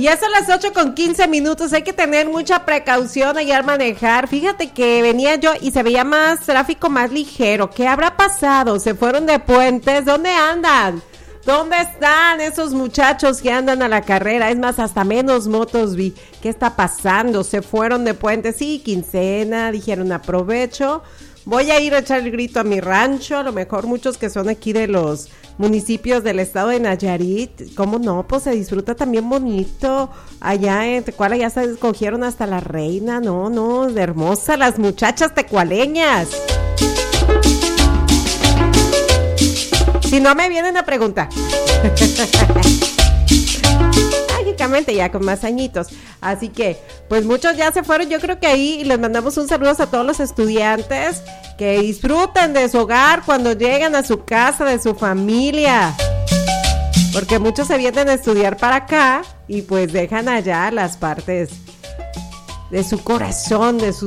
ya son las 8:15, hay que tener mucha precaución allá al manejar. Fíjate que venía yo y se veía más tráfico más ligero. ¿Qué habrá pasado? ¿Se fueron de puentes? ¿Dónde andan? ¿Dónde están esos muchachos que andan a la carrera? Es más, hasta menos motos vi. ¿Qué está pasando? ¿Se fueron de puentes? Sí, quincena, dijeron aprovecho. Voy a ir a echar el grito a mi rancho, a lo mejor muchos que son aquí de los municipios del estado de Nayarit. ¿Cómo no? Pues se disfruta también bonito. Allá en Tecuala ya se escogieron hasta la reina. No, de hermosa las muchachas tecualeñas. Si no me vienen a preguntar. Lógicamente ya con más añitos. Así que, pues muchos ya se fueron. Yo creo que ahí les mandamos un saludo a todos los estudiantes que disfruten de su hogar cuando llegan a su casa, de su familia. Porque muchos se vienen a estudiar para acá y pues dejan allá las partes de su corazón, de sus